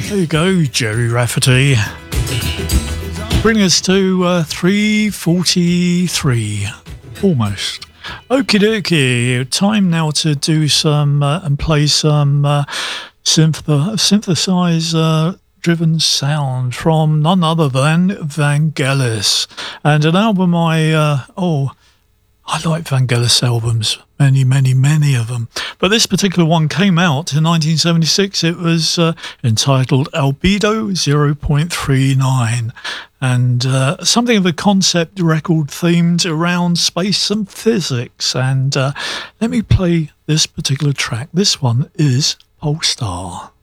There you go, Jerry Rafferty. Bring us to 3:43, almost. Okie dokie, time now to do some and play some synthesizer driven sound from none other than Vangelis, and an album I like Vangelis albums, many of them, but this particular one came out in 1976. It was entitled Albedo 0.39, and something of a concept record themed around space and physics. And let me play this particular track. This one is Polestar.